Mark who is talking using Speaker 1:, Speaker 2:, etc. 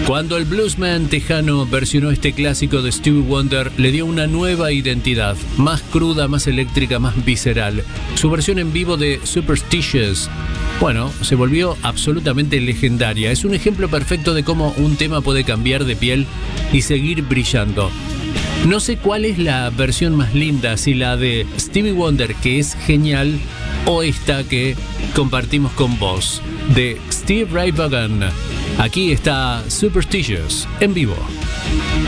Speaker 1: Cuando el bluesman tejano versionó este clásico de Stevie Wonder, le dio una nueva identidad, más cruda, más eléctrica, más visceral. Su versión en vivo de Superstitious, bueno, se volvió absolutamente legendaria. Es un ejemplo perfecto de cómo un tema puede cambiar de piel y seguir brillando. No sé cuál es la versión más linda, si la de Stevie Wonder, que es genial, o esta que compartimos con vos, de Steve Ray Vaughan. Aquí está Superstitious en vivo.